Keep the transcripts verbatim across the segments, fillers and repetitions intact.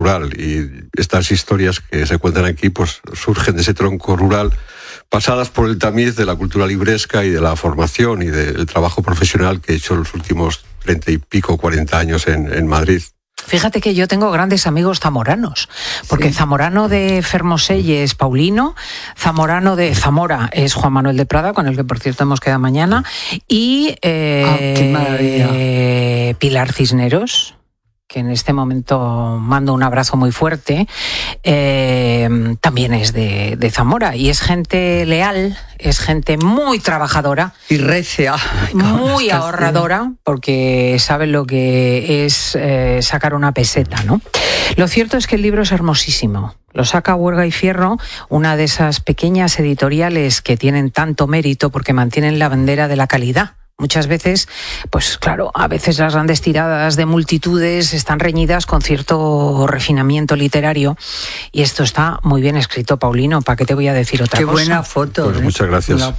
rural, y estas historias que se cuentan aquí pues surgen de ese tronco rural, pasadas por el tamiz de la cultura libresca y de la formación y del trabajo profesional que he hecho en los últimos treinta y pico, cuarenta años en, en Madrid. Fíjate que yo tengo grandes amigos zamoranos, porque sí. Zamorano de Fermoselle es Paulino, Zamorano de Zamora es Juan Manuel de Prada, con el que por cierto hemos quedado mañana, y eh, ah, qué maravilla. Eh, Pilar Cisneros, que en este momento mando un abrazo muy fuerte, eh, también es de, de Zamora, y es gente leal, es gente muy trabajadora. Y recia. Muy ahorradora, porque sabe lo que es eh, sacar una peseta, ¿no? Lo cierto es que el libro es hermosísimo. Lo saca Huerga y Fierro, una de esas pequeñas editoriales que tienen tanto mérito porque mantienen la bandera de la calidad. Muchas veces, pues claro, a veces las grandes tiradas de multitudes están reñidas con cierto refinamiento literario, y esto está muy bien escrito, Paulino. ¿Para qué te voy a decir otra qué cosa? Qué buena foto. Pues ¿eh? muchas gracias.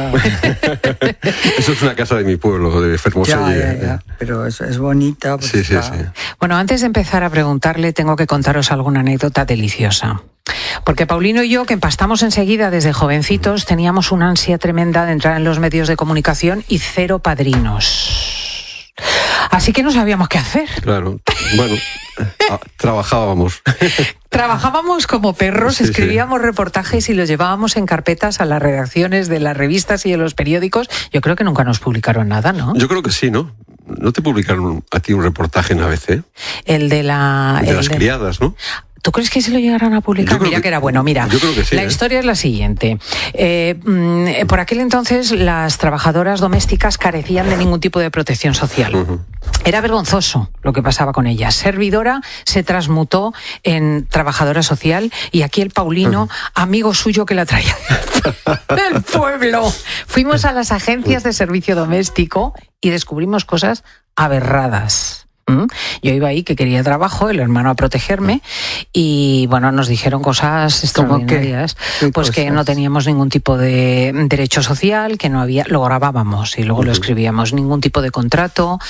Eso es una casa de mi pueblo, de Fermoselle. Ya, ya, ya. Pero es, es bonita. Pues sí, sí, está... sí. Bueno, antes de empezar a preguntarle, tengo que contaros alguna anécdota deliciosa. Porque Paulino y yo, que empastamos enseguida desde jovencitos, teníamos una ansia tremenda de entrar en los medios de comunicación y cero padrinos. Así que no sabíamos qué hacer. Claro, bueno, trabajábamos. Trabajábamos como perros, sí, escribíamos sí. reportajes y los llevábamos en carpetas a las redacciones de las revistas y de los periódicos. Yo creo que nunca nos publicaron nada, ¿no? Yo creo que sí, ¿no? ¿No te publicaron a ti un reportaje en A B C? El de la... El de el las de... criadas, ¿no? ¿Tú crees que se lo llegarán a publicar? Mira que, que era bueno. Mira, yo creo que sí, la ¿eh? historia es la siguiente. Eh, mm, por aquel entonces las trabajadoras domésticas carecían de ningún tipo de protección social. Uh-huh. Era vergonzoso lo que pasaba con ellas. Servidora se transmutó en trabajadora social, y aquí el Paulino, uh-huh. amigo suyo que la traía del pueblo. Fuimos a las agencias de servicio doméstico y descubrimos cosas aberradas. Yo iba ahí que quería trabajo, el hermano a protegerme, y bueno, nos dijeron cosas extraordinarias, pues cosas? Que no teníamos ningún tipo de derecho social, que no había, lo grabábamos y luego uh-huh. lo escribíamos, ningún tipo de contrato,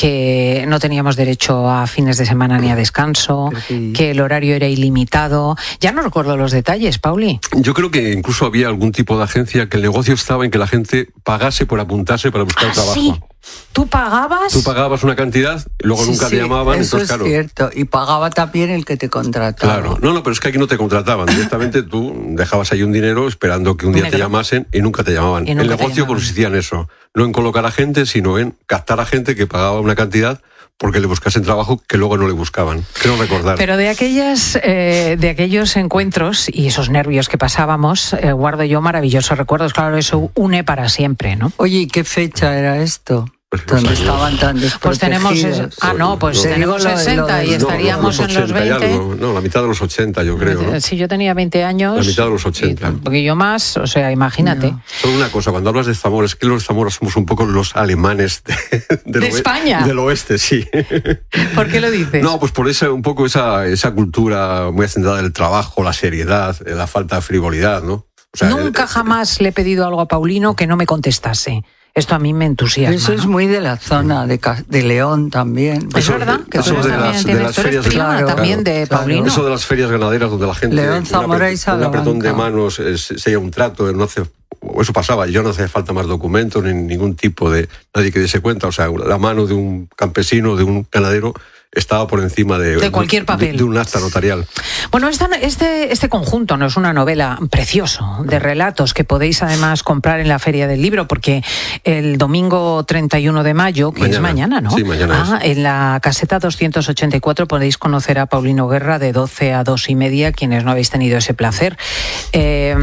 que no teníamos derecho a fines de semana ni a descanso, sí. que el horario era ilimitado. Ya no recuerdo los detalles, Pauli. Yo creo que incluso había algún tipo de agencia que el negocio estaba en que la gente pagase por apuntarse para buscar ¿Ah, trabajo. Sí? ¿Tú pagabas? Tú pagabas una cantidad, luego sí, nunca sí, te llamaban. Eso entonces, es claro, cierto. Y pagaba también el que te contrataba. Claro, no, no, pero es que aquí no te contrataban. Directamente tú dejabas ahí un dinero esperando que un día Negro. te llamasen y nunca te llamaban. Nunca el negocio consistía en eso. No en colocar a gente, sino en captar a gente que pagaba una cantidad porque le buscasen trabajo que luego no le buscaban. Creo recordar. Pero de aquellas, eh, de aquellos encuentros y esos nervios que pasábamos, eh, guardo yo maravillosos recuerdos. Claro, eso une para siempre, ¿no? Oye, ¿y qué fecha era esto? Pues, donde estaban tan desprotegidos. Pues tenemos, ah no, pues no, tenemos sesenta y estaríamos no, no, en los veinte. Algo, no, la mitad de los ochenta, yo creo. ¿no? Sí, yo tenía veinte años. La mitad de los ochenta. Un poquillo más, o sea, imagínate. No. Solo una cosa, cuando hablas de Zamora, es que los Zamora somos un poco los alemanes de, del ¿De España? Del oeste, sí. ¿Por qué lo dices? No, pues por esa, un poco esa, esa cultura muy centrada en el trabajo, la seriedad, la falta de frivolidad, ¿no? O sea, Nunca el, jamás le he pedido algo a Paulino que no me contestase. Esto a mí me entusiasma. Eso es ¿no? muy de la zona de, de León también. Es eso, verdad que eso tú de también las, tienes, de las tú eres ferias prima claro, también claro, de claro. Paulino. Eso de las ferias ganaderas donde la gente... León, Zamora y Salamanca. Un apretón de manos, eh, se hacía un trato, no hace, eso pasaba, yo no hacía falta más documentos ni ningún tipo de... Nadie que diese cuenta, o sea, la mano de un campesino, de un ganadero... estaba por encima de, de cualquier papel. De, de un acta notarial. Bueno, esta, este, este conjunto no es una novela precioso de relatos que podéis además comprar en la Feria del Libro, porque el domingo treinta y uno de mayo, que mañana. es mañana, ¿no? Sí, mañana ah, es. En la caseta doscientos ochenta y cuatro podéis conocer a Paulino Guerra de doce a dos y media, quienes no habéis tenido ese placer. Eh,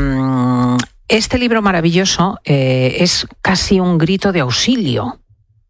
este libro maravilloso eh, es casi un grito de auxilio.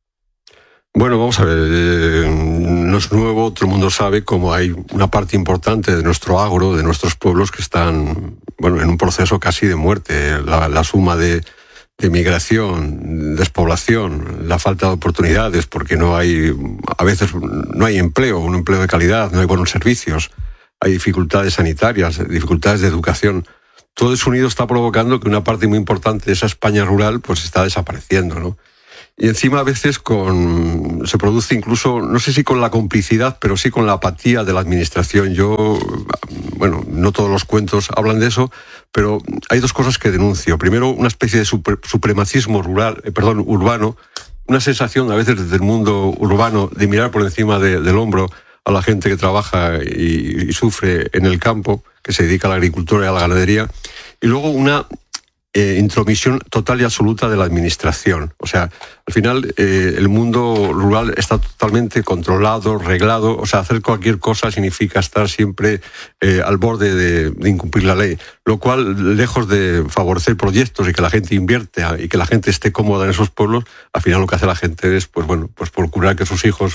Bueno, vamos a ver, eh, no es nuevo, todo el mundo sabe cómo hay una parte importante de nuestro agro, de nuestros pueblos que están, bueno, en un proceso casi de muerte. La, la suma de, de migración, despoblación, la falta de oportunidades, porque no hay, a veces no hay empleo, un empleo de calidad, no hay buenos servicios, hay dificultades sanitarias, dificultades de educación. Todo eso unido está provocando que una parte muy importante de esa España rural pues está desapareciendo, ¿no? y encima a veces con se produce incluso, no sé si con la complicidad, pero sí con la apatía de la administración. Yo, bueno, no todos los cuentos hablan de eso, pero hay dos cosas que denuncio. Primero, una especie de super, supremacismo rural, eh, perdón, urbano, una sensación a veces desde el mundo urbano de mirar por encima de, del hombro a la gente que trabaja y, y sufre en el campo, que se dedica a la agricultura y a la ganadería, y luego una eh, intromisión total y absoluta de la administración. O sea, al final eh, el mundo rural está totalmente controlado, reglado. O sea, hacer cualquier cosa significa estar siempre eh, al borde de, de incumplir la ley, lo cual, lejos de favorecer proyectos y que la gente invierte y que la gente esté cómoda en esos pueblos, al final lo que hace la gente es, pues bueno, pues procurar que sus hijos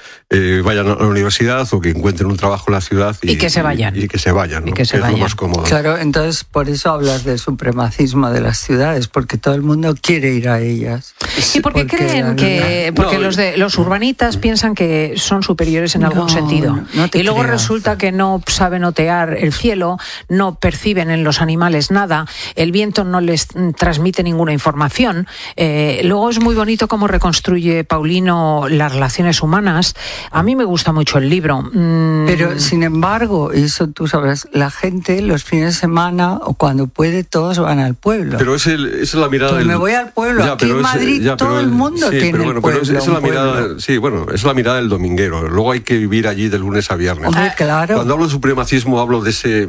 Eh, vayan a la universidad o que encuentren un trabajo en la ciudad y, y que se vayan. Y, y que se vayan, ¿no? Y que se es vayan. lo más cómodo. Claro, entonces por eso hablas del supremacismo de las ciudades, porque todo el mundo quiere ir a ellas. ¿Y por qué creen que porque no, los de los urbanitas piensan que son superiores en algún no, sentido? No y luego creas. resulta que no saben otear el cielo, no perciben en los animales nada, el viento no les transmite ninguna información. Eh, luego es muy bonito cómo reconstruye Paulino las relaciones humanas. A mí me gusta mucho el libro. Mm. Pero, sin embargo, eso tú sabes, la gente los fines de semana o cuando puede todos van al pueblo. Pero es el, esa es la mirada pues del... me voy al pueblo. Ya, Aquí en Madrid es, ya, todo el mundo sí, tiene pero bueno, el pueblo. Pero esa es la mirada, pueblo. sí, bueno, es la mirada del dominguero. Luego hay que vivir allí de lunes a viernes. Hombre, claro. Cuando hablo de supremacismo hablo de ese,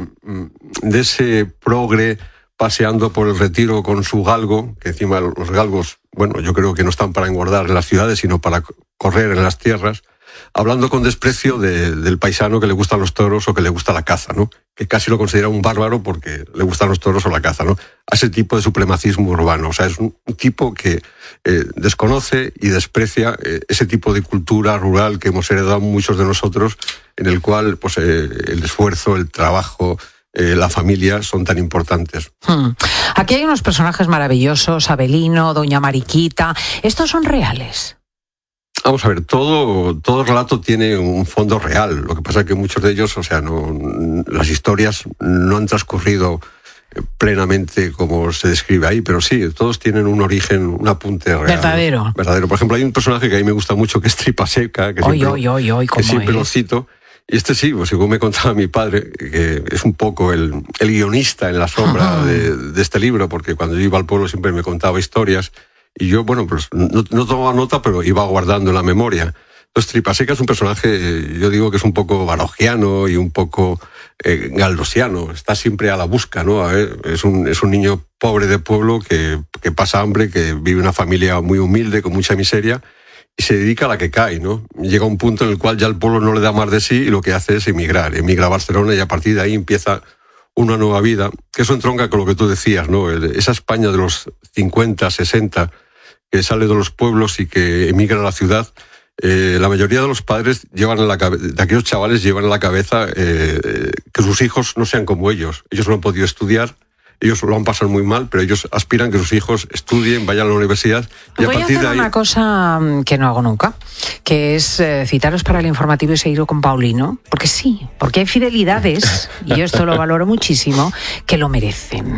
de ese progre paseando por el Retiro con su galgo, que encima los galgos, bueno, yo creo que no están para engordar en las ciudades, sino para correr en las tierras, hablando con desprecio de, del paisano que le gustan los toros o que le gusta la caza, ¿no? Que casi lo considera un bárbaro porque le gustan los toros o la caza, ¿no? A ese tipo de supremacismo urbano. O sea, es un tipo que eh, desconoce y desprecia eh, ese tipo de cultura rural que hemos heredado muchos de nosotros, en el cual pues eh, el esfuerzo, el trabajo, Eh, la familia son tan importantes. Hmm. Aquí hay unos personajes maravillosos, Abelino, Doña Mariquita. ¿Estos son reales? Vamos a ver, todo, todo relato tiene un fondo real. Lo que pasa es que muchos de ellos, o sea, no, las historias no han transcurrido plenamente como se describe ahí, pero sí, todos tienen un origen, un apunte real. Verdadero. ¿No? Verdadero. Por ejemplo, hay un personaje que a mí me gusta mucho, que es Tripa Seca, que oy, siempre, oy, oy, oy, que siempre lo cito. Y este sí, pues según me contaba mi padre, que es un poco el, el guionista en la sombra de, de este libro, porque cuando yo iba al pueblo siempre me contaba historias, y yo, bueno, pues no, no tomaba nota, pero iba guardando en la memoria. Entonces, Tripaseca es un personaje, yo digo que es un poco barogiano y un poco eh, galdosiano, está siempre a la busca, ¿no? A ver, es un, es un niño pobre de pueblo que, que pasa hambre, que vive en una familia muy humilde, con mucha miseria, y se dedica a la que cae, ¿no? Llega un punto en el cual ya el pueblo no le da más de sí y lo que hace es emigrar, emigra a Barcelona y a partir de ahí empieza una nueva vida, que eso entronca con lo que tú decías, ¿no? Esa España de los cincuenta, sesenta, que sale de los pueblos y que emigra a la ciudad, eh, la mayoría de los padres llevan en la cabeza, de aquellos chavales llevan en la cabeza eh, que sus hijos no sean como ellos. Ellos no han podido estudiar, ellos lo han pasado muy mal, pero ellos aspiran que sus hijos estudien, vayan a la universidad. Y Voy a partir a hacer de ahí... una cosa que no hago nunca, que es eh, citaros para el informativo y seguir con Paulino, porque sí, porque hay fidelidades, y yo esto lo valoro muchísimo, que lo merecen.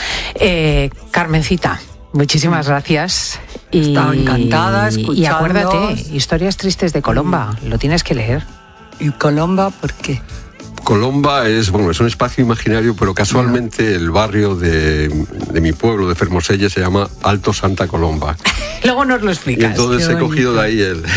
Eh, Carmencita, muchísimas gracias. Y, Estaba encantada escuchando. Y acuérdate, Historias Tristes de Colomba, lo tienes que leer. ¿Y Colomba por qué? Colomba es, bueno, es un espacio imaginario, pero casualmente el barrio de, de mi pueblo, de Fermoselle, se llama Alto Santa Colomba. Luego nos lo explicas. Y entonces he cogido de ahí el...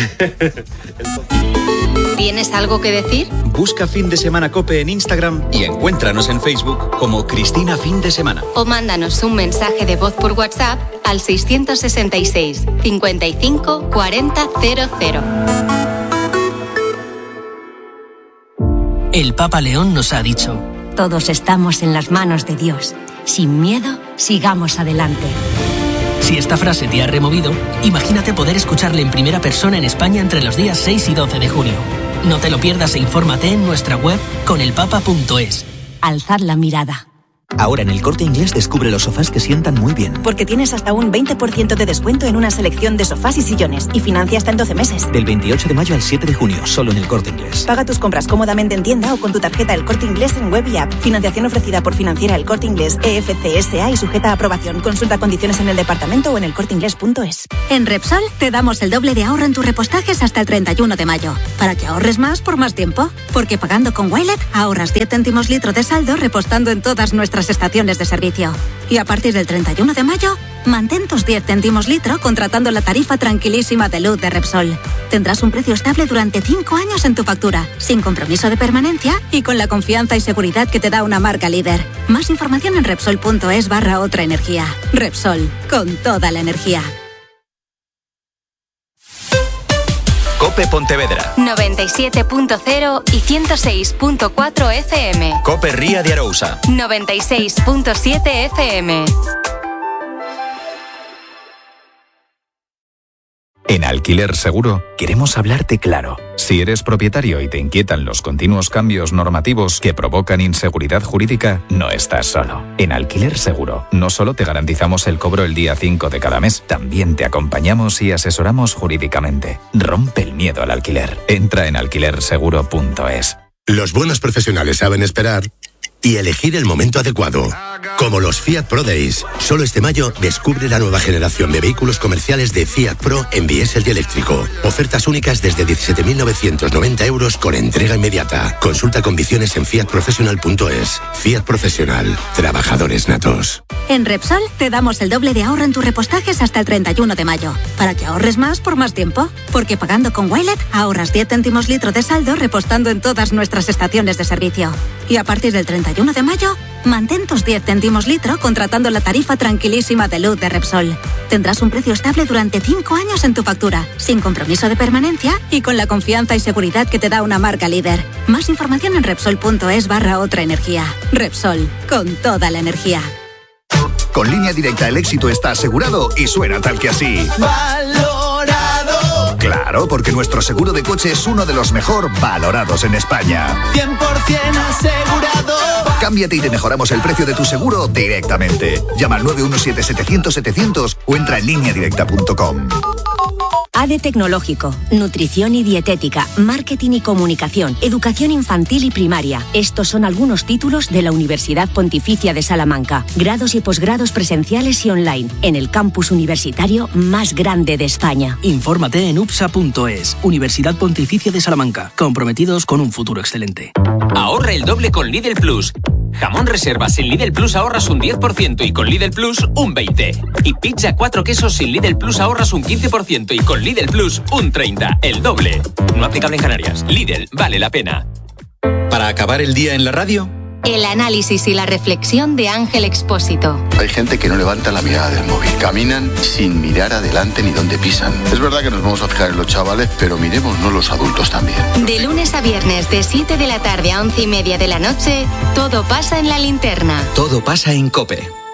¿Tienes algo que decir? Busca Fin de Semana COPE en Instagram y encuéntranos en Facebook como Cristina Fin de Semana. O mándanos un mensaje de voz por WhatsApp al seiscientos sesenta y seis, cincuenta y cinco, cuarenta, cero cero. El Papa León nos ha dicho: todos estamos en las manos de Dios. Sin miedo, sigamos adelante. Si esta frase te ha removido, imagínate poder escucharle en primera persona en España entre los días seis y doce de junio. No te lo pierdas e infórmate en nuestra web con el papa punto es. Alzad la mirada. Ahora en El Corte Inglés descubre los sofás que sientan muy bien. Porque tienes hasta un veinte por ciento de descuento en una selección de sofás y sillones y financia hasta en doce meses. Del veintiocho de mayo al siete de junio, solo en El Corte Inglés. Paga tus compras cómodamente en tienda o con tu tarjeta El Corte Inglés en web y app. Financiación ofrecida por Financiera El Corte Inglés E F C S A y sujeta a aprobación. Consulta condiciones en el departamento o en elcorteinglés punto es. En Repsol te damos el doble de ahorro en tus repostajes hasta el treinta y uno de mayo. Para que ahorres más por más tiempo. Porque pagando con Wilet ahorras diez céntimos litro de saldo repostando en todas nuestras estaciones de servicio. Y a partir del treinta y uno de mayo, mantén tus diez céntimos litro contratando la tarifa tranquilísima de luz de Repsol. Tendrás un precio estable durante cinco años en tu factura, sin compromiso de permanencia y con la confianza y seguridad que te da una marca líder. Más información en Repsol.es barra otra energía. Repsol, con toda la energía. COPE Pontevedra noventa y siete punto cero y ciento seis punto cuatro F M. COPE Ría de Arousa noventa y seis punto siete F M. En Alquiler Seguro queremos hablarte claro. Si eres propietario y te inquietan los continuos cambios normativos que provocan inseguridad jurídica, no estás solo. En Alquiler Seguro no solo te garantizamos el cobro el día cinco de cada mes, también te acompañamos y asesoramos jurídicamente. Rompe el miedo al alquiler. Entra en alquiler seguro punto es. Los buenos profesionales saben esperar y elegir el momento adecuado. Como los Fiat Pro Days. Solo este mayo descubre la nueva generación de vehículos comerciales de Fiat Pro en diésel y eléctrico. Ofertas únicas desde diecisiete mil novecientos noventa euros con entrega inmediata. Consulta condiciones en fiat professional punto es. Fiat Profesional. Trabajadores natos. En Repsol te damos el doble de ahorro en tus repostajes hasta el treinta y uno de mayo. Para que ahorres más por más tiempo. Porque pagando con Wilet ahorras diez céntimos litro de saldo repostando en todas nuestras estaciones de servicio. Y a partir del treinta y uno de mayo, mantén tus diez céntimos litro contratando la tarifa tranquilísima de luz de Repsol. Tendrás un precio estable durante cinco años en tu factura, sin compromiso de permanencia y con la confianza y seguridad que te da una marca líder. Más información en Repsol.es barra otra energía. Repsol, con toda la energía. Con Línea Directa el éxito está asegurado y suena tal que así. ¡Valorado! Claro, porque nuestro seguro de coche es uno de los mejor valorados en España. cien por ciento asegurado. Cámbiate y te mejoramos el precio de tu seguro directamente. Llama al nueve uno siete setecientos setecientos o entra en línea directa punto com. A D E Tecnológico, nutrición y dietética, marketing y comunicación, educación infantil y primaria. Estos son algunos títulos de la Universidad Pontificia de Salamanca. Grados y posgrados presenciales y online, en el campus universitario más grande de España. Infórmate en U P S A punto es. Universidad Pontificia de Salamanca. Comprometidos con un futuro excelente. Ahorra el doble con Lidl Plus. Jamón reserva sin Lidl Plus ahorras un diez por ciento y con Lidl Plus un veinte por ciento. Y pizza cuatro quesos sin Lidl Plus ahorras un quince por ciento y con Lidl Plus un treinta por ciento. El doble. No aplicable en Canarias. Lidl, vale la pena. Para acabar el día en la radio, el análisis y la reflexión de Ángel Expósito. Hay gente que no levanta la mirada del móvil. Caminan sin mirar adelante ni dónde pisan. Es verdad que nos vamos a fijar en los chavales, pero miremos los adultos también. De lunes a viernes, de siete de la tarde a once y media de la noche, todo pasa en La Linterna. todo pasa en COPE.